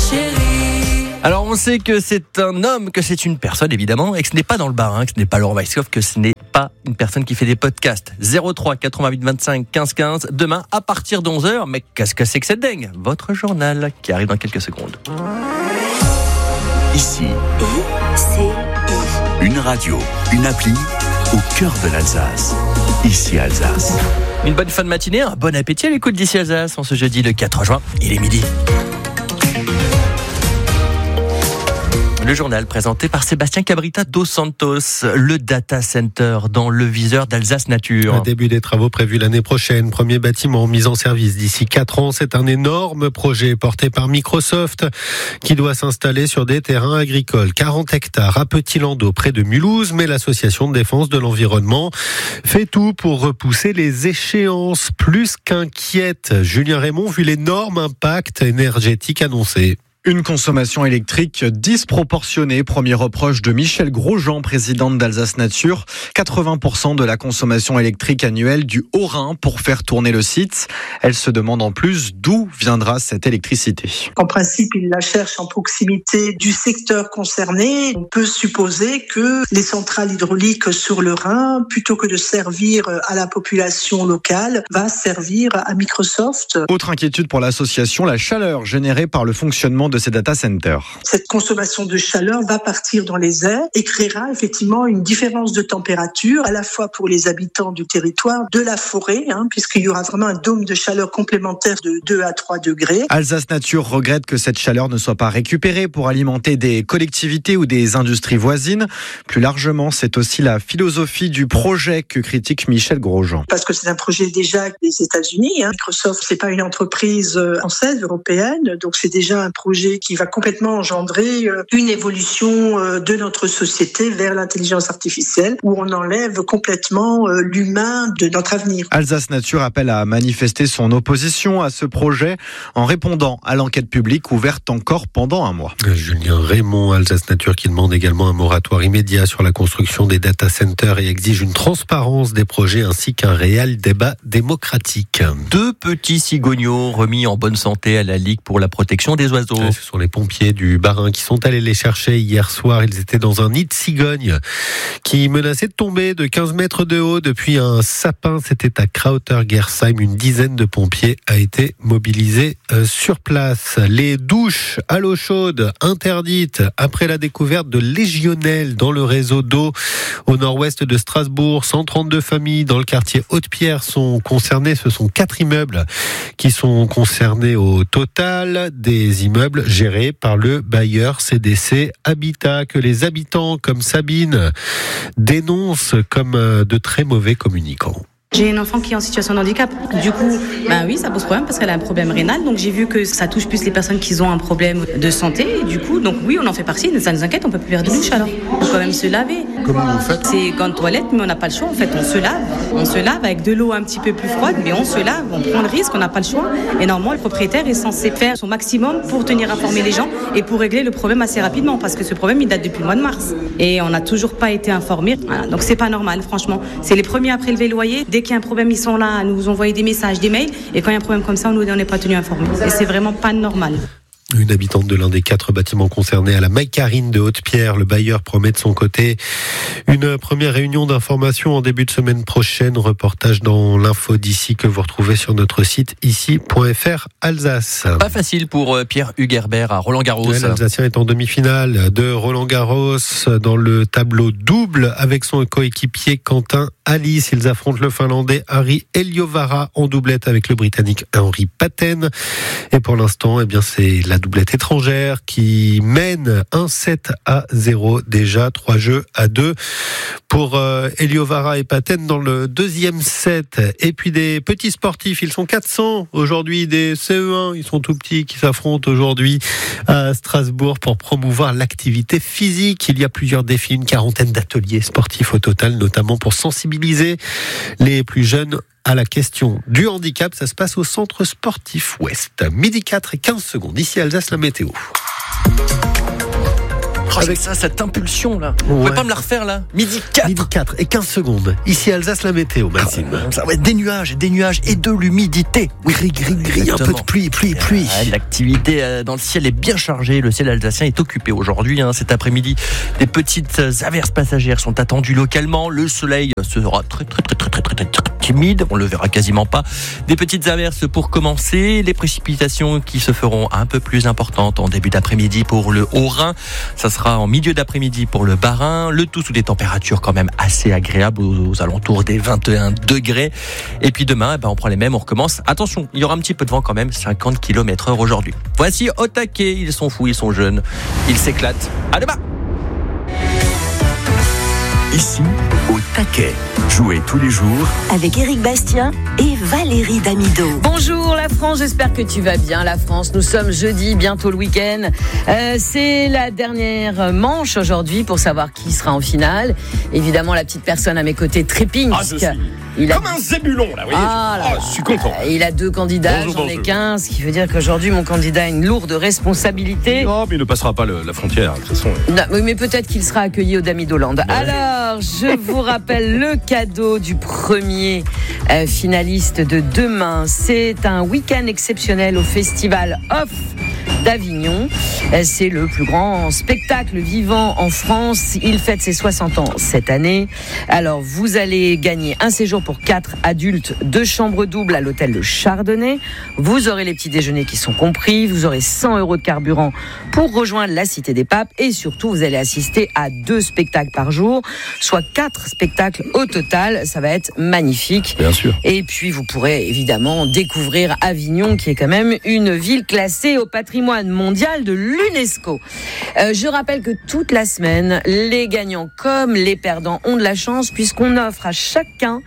chérie. Alors on sait que c'est un homme, que c'est une personne évidemment, et que ce n'est pas dans le bar, que ce n'est pas Laurent Weisskopf, que ce n'est pas une personne qui fait des podcasts. 03 88 25 15 15, demain à partir de 11h, mais qu'est-ce que c'est que cette dingue ? Votre journal qui arrive dans quelques secondes. Ici, une radio, une appli au cœur de l'Alsace. Ici Alsace. Une bonne fin de matinée, un bon appétit à l'écoute d'Ici Alsace en ce jeudi le 4 juin, il est midi. Le journal présenté par Sébastien Cabrita dos Santos, le data center dans le viseur d'Alsace Nature. Un début des travaux prévus l'année prochaine. Premier bâtiment mis en service d'ici 4 ans. C'est un énorme projet porté par Microsoft qui doit s'installer sur des terrains agricoles. 40 hectares à Petit-Landau près de Mulhouse, mais l'association de défense de l'environnement fait tout pour repousser les échéances. Plus qu'inquiète, Julien Raymond, vu l'énorme impact énergétique annoncé. Une consommation électrique disproportionnée, premier reproche de Michèle Grosjean, présidente d'Alsace Nature. 80% de la consommation électrique annuelle du Haut-Rhin pour faire tourner le site. Elle se demande en plus d'où viendra cette électricité. En principe, il la cherche en proximité du secteur concerné. On peut supposer que les centrales hydrauliques sur le Rhin, plutôt que de servir à la population locale, va servir à Microsoft. Autre inquiétude pour l'association, la chaleur générée par le fonctionnement de ces data centers. Cette consommation de chaleur va partir dans les airs et créera effectivement une différence de température à la fois pour les habitants du territoire, de la forêt, puisqu'il y aura vraiment un dôme de chaleur complémentaire de 2 à 3 degrés. Alsace Nature regrette que cette chaleur ne soit pas récupérée pour alimenter des collectivités ou des industries voisines. Plus largement, c'est aussi la philosophie du projet que critique Michèle Grosjean. Parce que c'est un projet déjà des États-Unis. Microsoft, c'est pas une entreprise française, européenne, donc c'est déjà un projet qui va complètement engendrer une évolution de notre société vers l'intelligence artificielle, où on enlève complètement l'humain de notre avenir. Alsace Nature appelle à manifester son opposition à ce projet en répondant à l'enquête publique ouverte encore pendant 1 mois. Julien Raymond, Alsace Nature, qui demande également un moratoire immédiat sur la construction des data centers et exige une transparence des projets ainsi qu'un réel débat démocratique. 2 petits cigogneaux remis en bonne santé à la Ligue pour la protection des oiseaux. Ce sont les pompiers du Bas-Rhin qui sont allés les chercher hier soir. Ils étaient dans un nid de cigognes qui menaçait de tomber de 15 mètres de haut depuis un sapin. C'était à Krauter-Gersheim. Une dizaine de pompiers a été mobilisés sur place. Les douches à l'eau chaude interdites après la découverte de légionelles dans le réseau d'eau au nord-ouest de Strasbourg. 132 familles dans le quartier Haute-Pierre sont concernées. Ce sont 4 immeubles qui sont concernés au total. Des immeubles gérés par le bailleur CDC Habitat, que les habitants comme Sabine dénoncent comme de très mauvais communicants. J'ai une enfant qui est en situation de handicap. Du coup, oui, ça pose problème parce qu'elle a un problème rénal. Donc j'ai vu que ça touche plus les personnes qui ont un problème de santé. Et du coup, donc oui, on en fait partie. Ça nous inquiète, on peut plus faire de douche alors. Il faut quand même se laver. Comment vous faites ? C'est gants de toilette, mais on n'a pas le choix en fait. On se lave. On se lave avec de l'eau un petit peu plus froide, mais on se lave. On prend le risque, on n'a pas le choix. Et normalement, le propriétaire est censé faire son maximum pour tenir informer les gens et pour régler le problème assez rapidement parce que ce problème, il date depuis le mois de mars. Et on n'a toujours pas été informés. Voilà, donc c'est pas normal, franchement. C'est les premiers à prélever le loyer. Dès qu'il y a un problème, ils sont là à nous envoyer des messages, des mails. Et quand il y a un problème comme ça, on n'est pas tenu informés. Et c'est vraiment pas normal. Une habitante de l'un des 4 bâtiments concernés à la Maïcarine de Haute-Pierre. Le bailleur promet de son côté une première réunion d'information en début de semaine prochaine. Reportage dans l'info d'ici que vous retrouvez sur notre site ici.fr Alsace. Pas facile pour Pierre Hugerbert à Roland-Garros. L'Alsacien est en demi-finale de Roland-Garros dans le tableau double avec son coéquipier Quentin Alice. Ils affrontent le Finlandais Harri Eliovara en doublette avec le Britannique Henri Patten. Et pour l'instant, c'est la doublette étrangère qui mène 1-7-0 déjà, 3 jeux à 2 pour Eliovara et Patten dans le deuxième set. Et puis des petits sportifs, ils sont 400 aujourd'hui, des CE1, ils sont tout petits, qui s'affrontent aujourd'hui à Strasbourg pour promouvoir l'activité physique. Il y a plusieurs défis, une 40aine d'ateliers sportifs au total, notamment pour sensibiliser les plus jeunes à la question du handicap. Ça se passe au centre sportif Ouest. Midi 4 et 15 secondes. Ici Alsace, la météo. Avec ça, cette impulsion là. Ouais. Vous pouvez pas me la refaire là? Midi 4. Midi 4 et 15 secondes. Ici Alsace, la météo, Maxime. Ça va être des nuages et de l'humidité. Oui, gris, un peu de pluie. L'activité dans le ciel est bien chargée. Le ciel alsacien est occupé aujourd'hui. Cet après-midi, des petites averses passagères sont attendues localement. Le soleil sera très timide. On le verra quasiment pas. Des petites averses pour commencer. Les précipitations qui se feront un peu plus importantes en début d'après-midi pour le Haut-Rhin. Ça sera en milieu d'après-midi pour le Bas-Rhin. Le tout sous des températures quand même assez agréables aux alentours des 21 degrés. Et puis demain, on prend les mêmes, on recommence. Attention, il y aura un petit peu de vent quand même, 50 km/h aujourd'hui. Voici au taquet, ils sont fous, ils sont jeunes, ils s'éclatent. À demain. Ici, au taquet. Jouez tous les jours avec Éric Bastien et Valérie Damido. Bonjour la France, j'espère que tu vas bien la France. Nous sommes jeudi, bientôt le week-end. C'est la dernière manche aujourd'hui pour savoir qui sera en finale. Évidemment, la petite personne à mes côtés trépigne. Je suis comme un zébulon là, vous voyez. Je suis content. Il a 2 candidats, j'en ai 15, ce qui veut dire qu'aujourd'hui mon candidat a une lourde responsabilité. Non, mais il ne passera pas la frontière, de toute façon. Non, mais peut-être qu'il sera accueilli au Damidoland. Ouais. Alors, je vous rappelle le cadeau du premier finaliste de demain. C'est un week-end exceptionnel au Festival Off d'Avignon. C'est le plus grand spectacle vivant en France. Il fête ses 60 ans cette année. Alors, vous allez gagner un séjour pour 4 adultes, 2 chambres doubles à l'hôtel Le Chardonnay. Vous aurez les petits déjeuners qui sont compris. Vous aurez 100 € de carburant pour rejoindre la Cité des Papes. Et surtout, vous allez assister à 2 spectacles par jour, soit 4 spectacles au total. Ça va être magnifique. Bien sûr. Et puis, vous pourrez évidemment découvrir Avignon, qui est quand même une ville classée au patrimoine mondial de l'UNESCO. Je rappelle que toute la semaine, les gagnants comme les perdants ont de la chance puisqu'on offre à chacun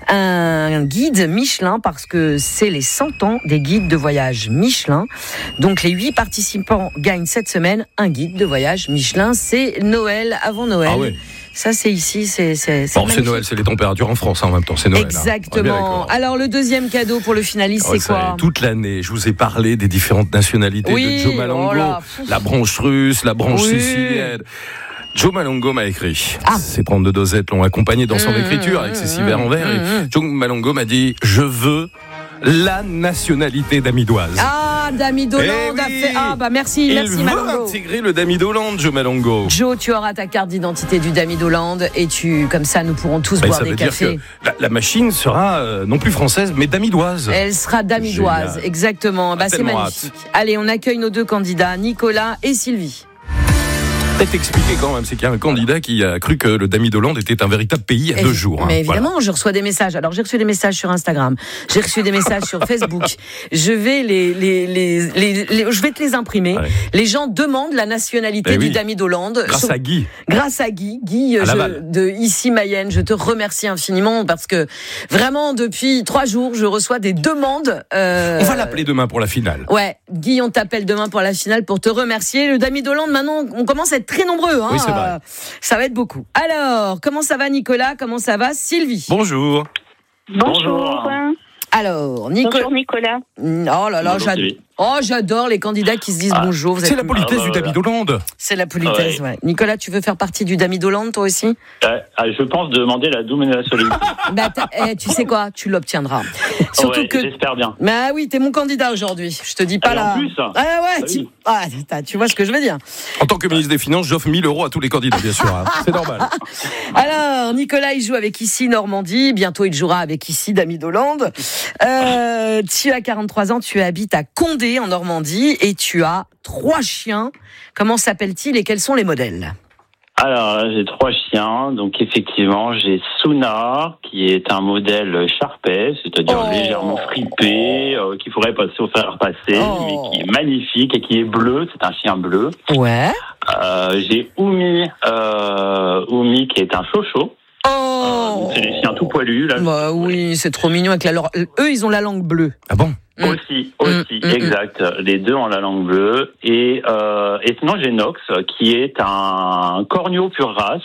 un guide Michelin parce que c'est les 100 ans des guides de voyage Michelin. Donc les 8 participants gagnent cette semaine un guide de voyage Michelin. C'est Noël avant Noël. Ah oui. Ça, c'est ici, c'est Noël, c'est les températures en France en même temps, c'est Noël. Exactement. Alors, le deuxième cadeau pour le finaliste, c'est quoi? Toute l'année, je vous ai parlé des différentes nationalités de Joe Malongo, la branche russe, la branche sicilienne. Joe Malongo m'a écrit. Ses 32 dosettes l'ont accompagné dans son écriture avec ses 6 verres en verre. Et Joe Malongo m'a dit, je veux la nationalité damidoise. Damidoland a fait. Merci Malongo. Il veut intégrer le Damidoland, Joe Malongo. Joe, tu auras ta carte d'identité du Damidoland et comme ça, nous pourrons tous boire des cafés. Ça veut dire que la machine sera non plus française, mais damidoise. Elle sera damidoise, génial. Exactement. C'est magnifique. Allez, on accueille nos 2 candidats, Nicolas et Sylvie. Peut-être expliquer quand même, c'est qu'il y a un candidat qui a cru que le Damidoland était un véritable pays il y a 2 jours. Mais évidemment, je reçois des messages. Alors, j'ai reçu des messages sur Instagram, j'ai reçu des messages sur Facebook. Je vais je vais te les imprimer. Ouais. Les gens demandent la nationalité du Damidoland. Grâce à Guy. Grâce à Guy. Guy, de ici Mayenne, je te remercie infiniment parce que vraiment, depuis 3 jours, je reçois des demandes. On va l'appeler demain pour la finale. Ouais, Guy, on t'appelle demain pour la finale pour te remercier. Le Damidoland, maintenant, on commence à être très nombreux. Oui, c'est vrai. Ça va être beaucoup. Alors, comment ça va Nicolas? Comment ça va Sylvie? Bonjour. Bonjour. Alors, Bonjour Nicolas. Oh là là, j'adore les candidats qui se disent bonjour. C'est la politesse du Damidoland. C'est la politesse, ouais. Nicolas, tu veux faire partie du Damidoland, toi aussi? Je pense demander la double nationalité. Tu sais quoi? Tu l'obtiendras. Surtout que. J'espère bien. Mais oui, t'es mon candidat aujourd'hui. Je te dis pas là. En plus. Tu vois ce que je veux dire. En tant que ministre des Finances, j'offre 1 000 € à tous les candidats, bien sûr. C'est normal. Alors, Nicolas, il joue avec ici Normandie. Bientôt, il jouera avec ici Damidoland. Tu as 43 ans, tu habites à Condé en Normandie et tu as 3 chiens. Comment s'appellent-ils et quels sont les modèles? Alors là, j'ai 3 chiens. Donc effectivement, j'ai Suna, qui est un modèle Sharpei, c'est-à-dire légèrement fripé, qu'il faudrait au fer passer, mais qui est magnifique et qui est bleu. C'est un chien bleu. Ouais. J'ai Oumi, qui est un chocho. C'est des chiens tout poilus là. Oui, c'est trop mignon avec eux, ils ont la langue bleue. Ah bon? Aussi, exact. Les 2 ont la langue bleue. Et sinon, j'ai Nox, qui est un corneau pure race,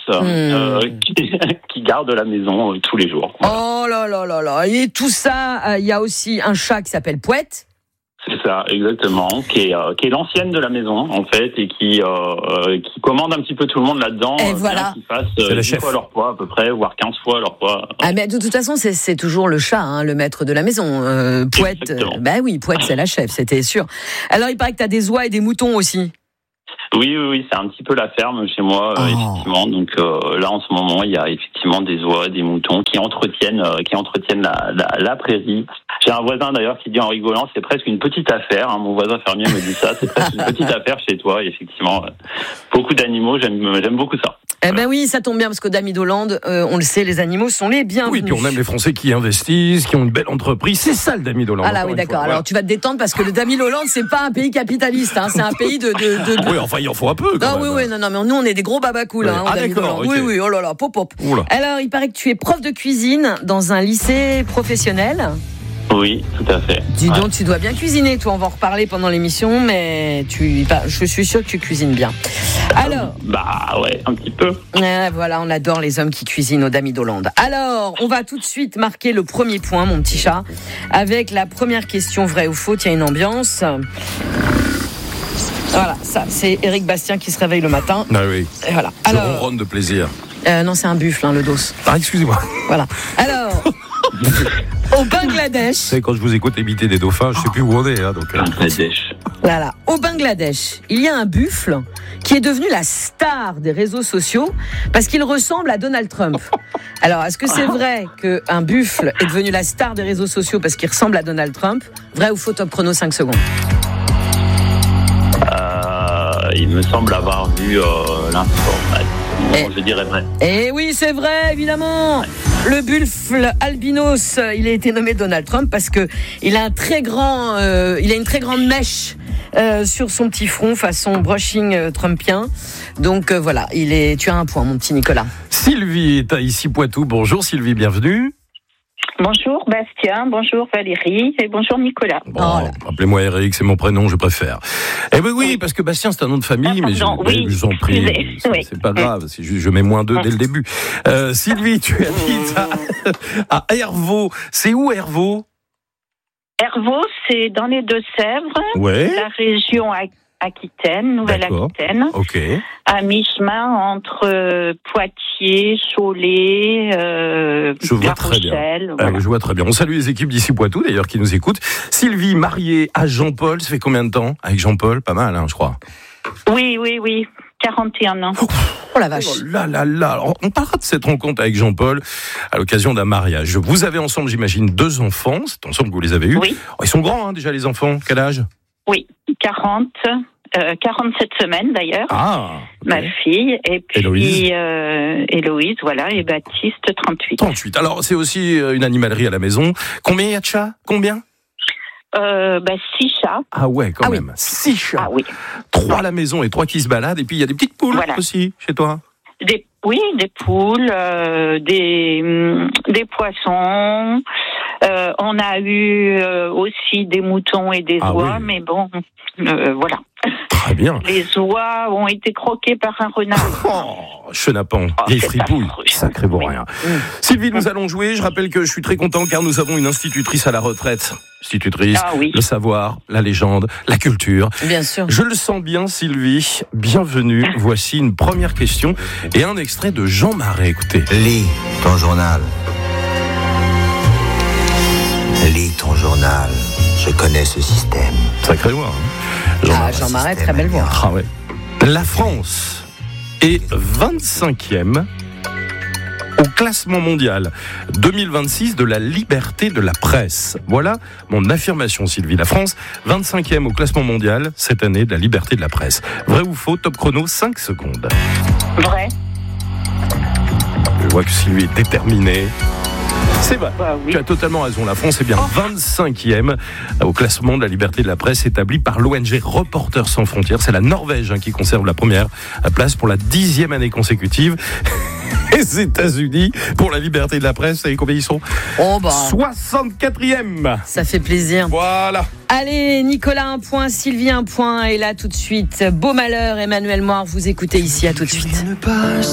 qui garde la maison tous les jours. Voilà. Oh là là là là. Et tout ça, il y a aussi un chat qui s'appelle Pouette. C'est ça, exactement, qui est l'ancienne de la maison, en fait, et qui commande un petit peu tout le monde là-dedans. Et voilà. Qui fasse 10 fois leur poids, à peu près, voire 15 fois leur poids. Ah, mais de toute façon, c'est toujours le chat, hein, le maître de la maison. Pouette, Pouette, c'est la chef, c'était sûr. Alors, il paraît que tu as des oies et des moutons aussi. Oui, c'est un petit peu la ferme chez moi, effectivement. Donc là, en ce moment, il y a effectivement des oies, des moutons qui entretiennent la prairie. J'ai un voisin d'ailleurs qui dit en rigolant, c'est presque une petite affaire. Hein, mon voisin fermier me dit ça, c'est presque une petite affaire chez toi. Et effectivement, beaucoup d'animaux, j'aime beaucoup ça. Eh ben oui, ça tombe bien parce qu'au Damidoland, on le sait, les animaux sont les bienvenus. Oui, puis on aime les Français qui investissent, qui ont une belle entreprise. C'est ça le Damidoland. Ah là, oui, d'accord. Alors tu vas te détendre parce que le Damidoland, c'est pas un pays capitaliste, hein, c'est un pays de... Oui, enfin, il en faut un peu. Quand même. Oui, non, mais nous, on est des gros babacools. Ouais. Hein, au Damidoland. Okay. Oui, oh là là, pop. Alors, il paraît que tu es prof de cuisine dans un lycée professionnel. Oui, tout à fait. Dis donc, tu dois bien cuisiner, toi. On va en reparler pendant l'émission, mais je suis sûre que tu cuisines bien. Alors. Ouais, un petit peu. Voilà, on adore les hommes qui cuisinent au Damidoland. Alors, on va tout de suite marquer le premier point, mon petit chat, avec la première question vrai ou faux. Tiens, une ambiance. Voilà, ça, c'est Éric Bastien qui se réveille le matin. Ah oui. Et voilà. Je ronronne de plaisir. Non, c'est un buffle, le dos. Ah, excusez-moi. Voilà. Alors, au Bangladesh. Vous savez, quand je vous écoute imiter des dauphins, je sais plus où on est. Donc, Bangladesh. Voilà. Au Bangladesh, il y a un buffle qui est devenu la star des réseaux sociaux parce qu'il ressemble à Donald Trump. Alors, est-ce que c'est vrai qu'un buffle est devenu la star des réseaux sociaux parce qu'il ressemble à Donald Trump? Vrai ou faux? Top chrono, 5 secondes. Il me semble avoir vu l'information. Je dirais vrai. Et oui, c'est vrai, évidemment. Le buffle albinos, il a été nommé Donald Trump parce que il a une très grande mèche sur son petit front, façon brushing trumpien. Donc voilà, tu as un point, mon petit Nicolas. Sylvie est à Issy-Poitou. Bonjour Sylvie, bienvenue. Bonjour Bastien, bonjour Valérie et bonjour Nicolas. Bon, appelez-moi Eric, c'est mon prénom, je préfère. Eh ben oui, parce que Bastien c'est un nom de famille, mais je vous en prie, c'est pas grave, je mets -2 dès le début. Sylvie, tu habites à Hervaux. C'est où Hervaux? Hervaux, c'est dans les Deux-Sèvres, la région Aquitaine, Nouvelle-Aquitaine, à mi-chemin entre Poitiers, Cholet, La Rochelle. Je vois très bien. On salue les équipes d'Issy-Poitou d'ailleurs qui nous écoutent. Sylvie, mariée à Jean-Paul, ça fait combien de temps avec Jean-Paul? Pas mal, je crois. Oui. 41 ans. Oh la vache. Oh là. Alors, on parlera de cette rencontre avec Jean-Paul à l'occasion d'un mariage. Vous avez ensemble, j'imagine, 2 enfants. C'est ensemble que vous les avez eus. Oui. Ils sont grands déjà les enfants. Quel âge? Oui, 47 semaines d'ailleurs. Ma fille, et puis Héloïse, et Baptiste, 38. 38. Alors, c'est aussi une animalerie à la maison. Combien il y a de chats? Combien? 6 chats. Ah ouais, quand même. 6 chats. Ah oui. 3 à la maison et 3 qui se baladent. Et puis, il y a des petites poules aussi, chez toi? Des poules, des poissons. On a eu aussi des moutons et des oies, mais bon, voilà. Très bien. Les oies ont été croquées par un renard. Chenapan, vieille fripouille, sacré bourrin. Sylvie, nous allons jouer. Je rappelle que je suis très content car nous avons une institutrice à la retraite. Institutrice, le savoir, la légende, la culture. Bien sûr. Je le sens bien, Sylvie. Bienvenue. Voici une première question et un extrait de Jean Marais. Écoutez. Lis ton journal. Lis ton journal. Je connais ce système. Sacré voix. Jean Marais, très belle voix. Ah ouais. La France est 25e au classement mondial 2026 de la liberté de la presse. Voilà mon affirmation, Sylvie. La France, 25e au classement mondial cette année de la liberté de la presse. Vrai ou faux? Top chrono, 5 secondes. Vrai. Je vois que Sylvie est déterminée. C'est vrai, tu as totalement raison. La France est bien 25e au classement de la liberté de la presse établi par l'ONG Reporters sans frontières. C'est la Norvège qui conserve la première place pour la 10e année consécutive. Les États-Unis, pour la liberté de la presse, vous savez combien ils sont? 64e. Ça fait plaisir. Voilà. Allez, Nicolas, 1 point, Sylvie, 1 point. Et là, tout de suite, Beau Malheur, Emmanuel Moir, vous écoutez ici, à tout de suite.